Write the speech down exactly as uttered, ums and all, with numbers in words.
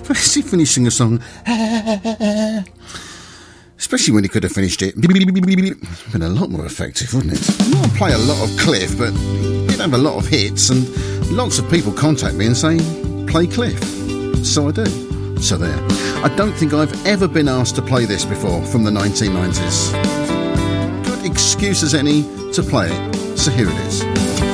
Fancy finishing a song, especially when he could have finished it. Been a lot more effective, wouldn't it? I might play a lot of Cliff, but he did have a lot of hits, and lots of people contact me and say, play Cliff. So I do. So there. I don't think I've ever been asked to play this before from the nineteen nineties. Good excuse as any to play it, so here it is.